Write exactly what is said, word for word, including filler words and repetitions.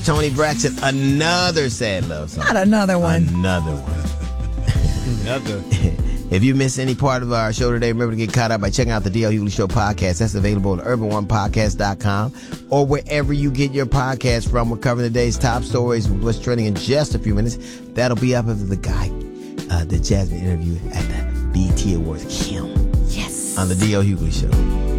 Tony Braxton, another sad love song. Not another one. Another one. Another. If you missed any part of our show today, remember to get caught up by checking out the D L Hughley Show podcast. That's available on urban one podcast dot com or wherever you get your podcast from. We're covering the day's top stories with what's trending in just a few minutes. That'll be up after the guy, uh, the Jasmine interview at the B E T Awards. Kim. Yes. On the D L Hughley Show.